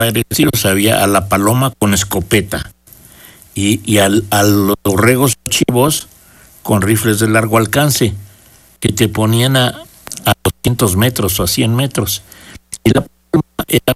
agradecidos había a la paloma con escopeta y a los borregos chivos con rifles de largo alcance que te ponían a 200 metros o a 100 metros. Y la paloma era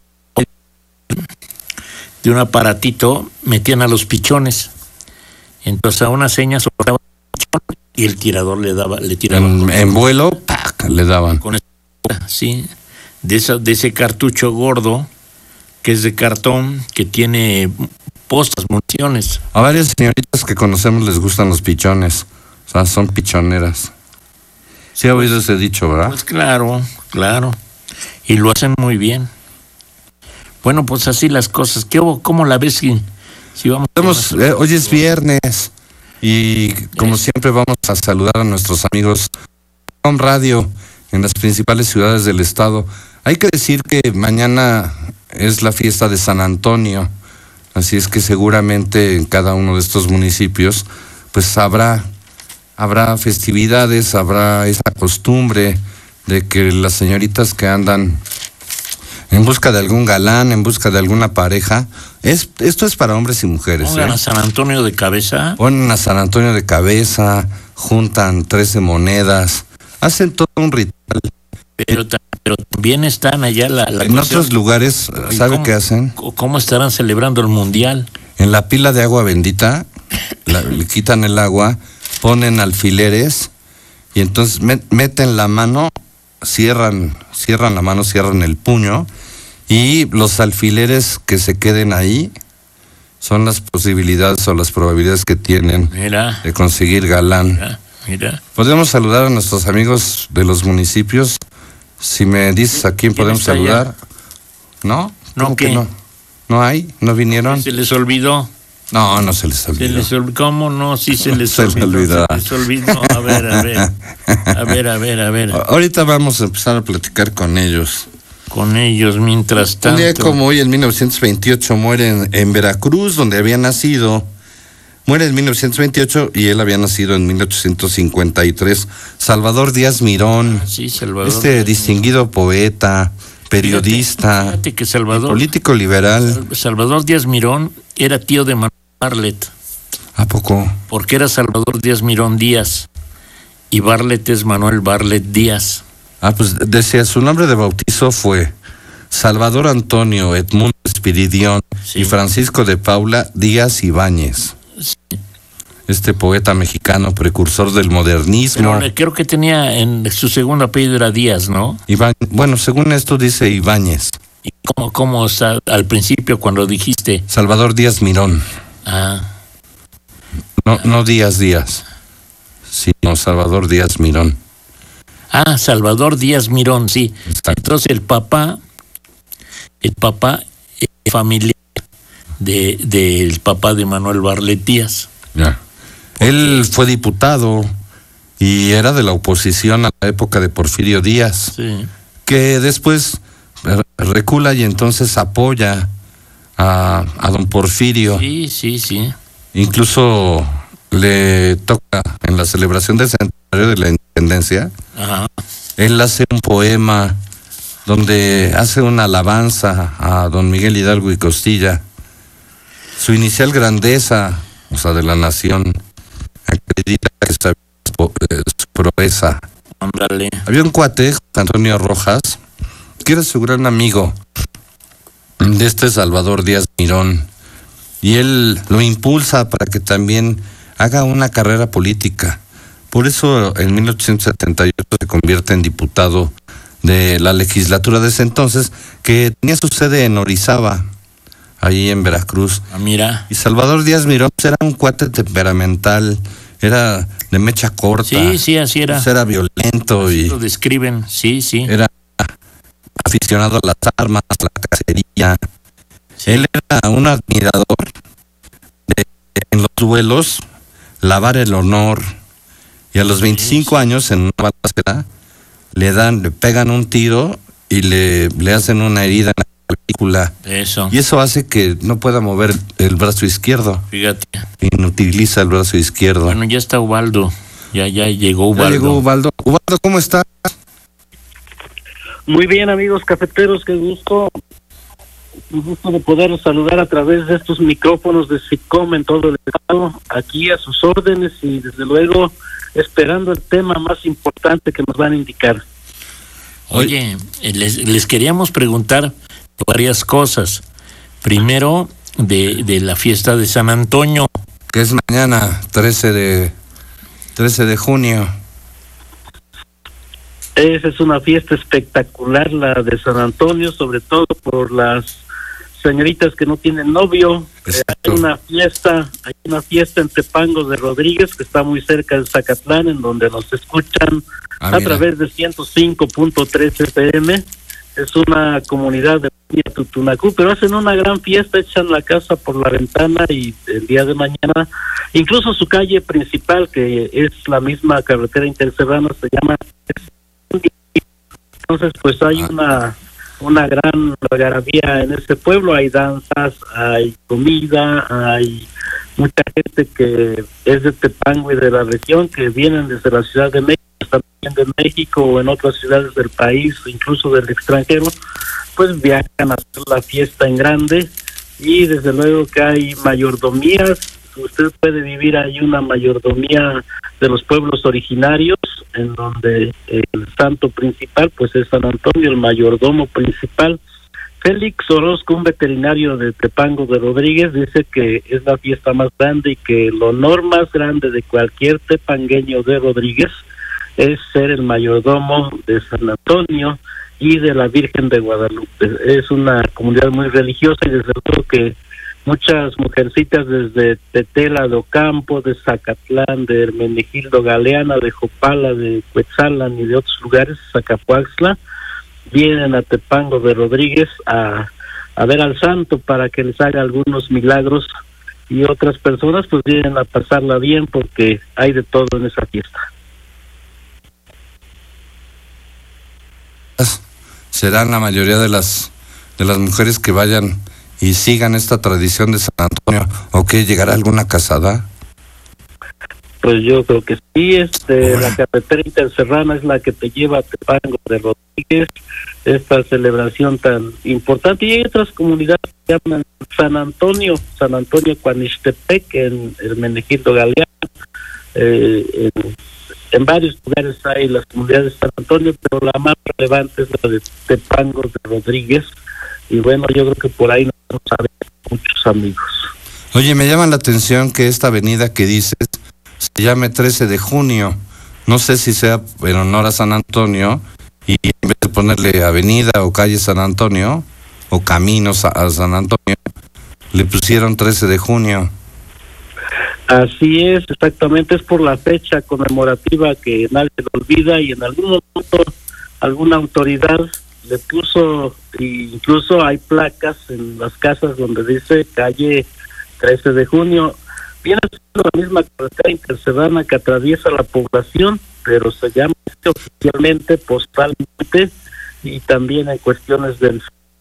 de un aparatito, metían a los pichones. Entonces a una seña soltaba el pichón y el tirador le tiraba. En vuelo, ¡pac!, le daban. Con sí, de ese cartucho gordo que es de cartón, que tiene postas, municiones. A varias señoritas que conocemos les gustan los pichones, o sea, son pichoneras. Sí ha oído ese dicho, ¿verdad? Pues claro, y lo hacen muy bien. Bueno, pues así las cosas. ¿Cómo la ves? Si vamos hoy es viernes y como siempre vamos a saludar a nuestros amigos con radio en las principales ciudades del estado. Hay que decir que mañana es la fiesta de San Antonio, así es que seguramente en cada uno de estos municipios pues habrá festividades, habrá esa costumbre de que las señoritas que andan en busca de algún galán, en busca de alguna pareja, esto es para hombres y mujeres. Pongan a San Antonio de cabeza. Ponen a San Antonio de cabeza, juntan 13 monedas, hacen todo un ritual. Pero también están allá en otros lugares, ¿sabe qué hacen? ¿Cómo estarán celebrando el mundial? En la pila de agua bendita, le quitan el agua, ponen alfileres y entonces meten la mano, cierran la mano, cierran el puño y los alfileres que se queden ahí son las posibilidades o las probabilidades que tienen de conseguir galán. Mira. Podemos saludar a nuestros amigos de los municipios. Si me dices a quién podemos saludar. Allá? ¿No? ¿No qué? Que no? ¿No hay? ¿No vinieron? ¿Se les olvidó? No se les olvidó. ¿Cómo no? Sí se les olvidó. Se les olvidó. A ver. Ahorita vamos a empezar a platicar con ellos. Mientras tanto. Un día como hoy, en 1928, muere en Veracruz, donde había nacido. Muere en 1928 y él había nacido en 1853. Salvador Díaz Mirón. Sí, Salvador. Distinguido poeta, periodista, fíjate que Salvador, político liberal. Salvador Díaz Mirón era tío de Manuel Bartlett. ¿A poco? Porque era Salvador Díaz Mirón Díaz y Bartlett es Manuel Bartlett Díaz. Pues decía, su nombre de bautizo fue Salvador Antonio Edmundo Espiridión y Francisco de Paula Díaz Ibáñez. Sí. Este poeta mexicano, precursor del modernismo. Pero creo que tenía, en su segundo apellido era Díaz, ¿no? Bueno, según esto dice Ibáñez. ¿Y cómo está al principio cuando dijiste? Salvador Díaz Mirón. No Díaz, sino Salvador Díaz Mirón. Salvador Díaz Mirón, sí. Exacto. Entonces el papá es familiar del papá de Manuel Bartlett Díaz. Ya. Él fue diputado y era de la oposición a la época de Porfirio Díaz, sí, que después recula y entonces apoya a don Porfirio. Sí. Incluso le toca en la celebración del centenario de la independencia. Ajá. Él hace un poema donde hace una alabanza a don Miguel Hidalgo y Costilla. Su inicial grandeza, o sea, de la nación, acredita que su proeza. Ándale. Había un cuate, Antonio Rojas, que era su gran amigo de este Salvador Díaz Mirón, y él lo impulsa para que también haga una carrera política. Por eso en 1878 se convierte en diputado de la legislatura de ese entonces, que tenía su sede en Orizaba, ahí en Veracruz. Mira. Y Salvador Díaz Mirón era un cuate temperamental, era de mecha corta. Sí, así era. Era violento y lo describen, sí. Era aficionado a las armas, a la cacería. Sí. Él era un admirador de, en los duelos, lavar el honor. Y a los 25 años, en una balacera, le pegan un tiro y le hacen una herida en la clavícula. Eso. Y eso hace que no pueda mover el brazo izquierdo. Fíjate. Inutiliza el brazo izquierdo. Bueno, ya está Ubaldo. Ya llegó Ubaldo. Ya llegó Ubaldo. Ubaldo, ¿cómo estás? Muy bien, amigos cafeteros, qué gusto. un gusto de poder saludar a través de estos micrófonos de SICOM en todo el estado, aquí a sus órdenes y desde luego esperando el tema más importante que nos van a indicar. Oye, les queríamos preguntar varias cosas. Primero, de la fiesta de San Antonio. Que es mañana, 13 de junio. Esa es una fiesta espectacular, la de San Antonio, sobre todo por las señoritas que no tienen novio. Hay una fiesta en Tepango de Rodríguez, que está muy cerca de Zacatlán, en donde nos escuchan a través de 105.3 FM. Es una comunidad de Tutunacú, pero hacen una gran fiesta, echan la casa por la ventana y el día de mañana, incluso su calle principal, que es la misma carretera interserrana, se llama. Entonces, pues hay una gran algarabía en ese pueblo, hay danzas, hay comida, hay mucha gente que es de Tepango y de la región, que vienen desde la Ciudad de México, también de México o en otras ciudades del país, incluso del extranjero, pues viajan a hacer la fiesta en grande. Y desde luego que hay mayordomías. Usted puede vivir ahí una mayordomía de los pueblos originarios, en donde el santo principal pues es San Antonio, el mayordomo principal. Félix Orozco, un veterinario de Tepango de Rodríguez, dice que es la fiesta más grande y que el honor más grande de cualquier tepangueño de Rodríguez es ser el mayordomo de San Antonio y de la Virgen de Guadalupe. Es una comunidad muy religiosa y desde luego que muchas mujercitas desde Tetela de Ocampo, de Zacatlán, de Hermenegildo Galeana, de Jopala, de Cuetzalan y de otros lugares, Zacapuaxtla, vienen a Tepango de Rodríguez a ver al santo para que les haga algunos milagros, y otras personas pues vienen a pasarla bien porque hay de todo en esa fiesta. Serán la mayoría de las mujeres que vayan y sigan esta tradición de San Antonio, ¿o qué? ¿Llegará alguna casada? Pues yo creo que sí. La carretera interserrana es la que te lleva a Tepango de Rodríguez, esta celebración tan importante. Y hay otras comunidades que llaman San Antonio Cuanixtepec, en Hermenegildo Galeano, en varios lugares hay las comunidades de San Antonio, pero la más relevante es la de Tepango de Rodríguez. Y bueno, yo creo que por ahí nos vamos a ver muchos amigos. Oye, me llama la atención que esta avenida que dices se llame 13 de junio. No sé si sea en honor a San Antonio, y en vez de ponerle avenida o calle San Antonio o caminos a San Antonio, le pusieron 13 de junio. Así es, exactamente, es por la fecha conmemorativa que nadie lo olvida, y en algún momento alguna autoridad le puso, incluso hay placas en las casas donde dice calle 13 de junio. Viene siendo la misma carretera interserrana que atraviesa la población, pero se llama oficialmente, postalmente, y también en cuestiones del...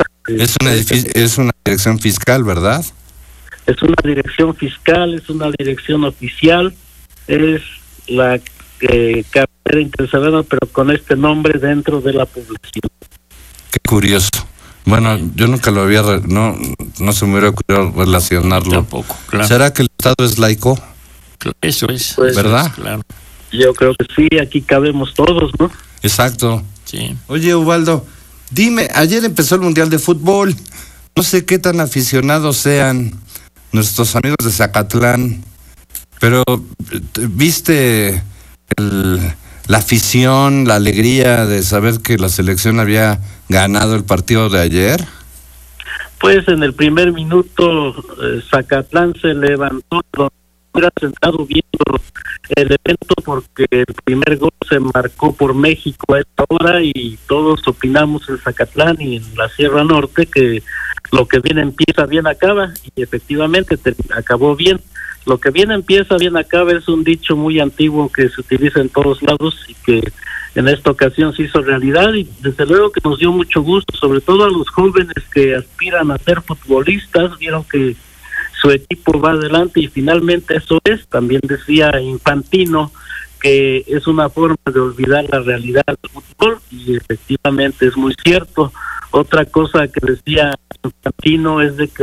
Es una dirección fiscal, ¿verdad? Es una dirección fiscal, es una dirección oficial, es la carretera interserrana, pero con este nombre dentro de la población. Qué curioso. Bueno, yo nunca lo había, no se me hubiera ocurrido relacionarlo. Tampoco, claro. ¿Será que el Estado es laico? Eso es, pues, ¿verdad? Claro. Yo creo que sí, aquí cabemos todos, ¿no? Exacto. Sí. Oye, Ubaldo, dime, ayer empezó el Mundial de Fútbol. No sé qué tan aficionados sean nuestros amigos de Zacatlán, pero ¿viste la afición, la alegría de saber que la selección había ganado el partido de ayer? Pues en el primer minuto Zacatlán se levantó, era sentado viendo el evento, porque el primer gol se marcó por México a esta hora, y todos opinamos en Zacatlán y en la Sierra Norte que lo que bien empieza, bien acaba, y efectivamente acabó bien. Lo que bien empieza, bien acaba, es un dicho muy antiguo que se utiliza en todos lados y que en esta ocasión se hizo realidad, y desde luego que nos dio mucho gusto, sobre todo a los jóvenes que aspiran a ser futbolistas. Vieron que su equipo va adelante y finalmente eso es. También decía Infantino que es una forma de olvidar la realidad del fútbol, y efectivamente es muy cierto. Otra cosa que decía Constantino es de que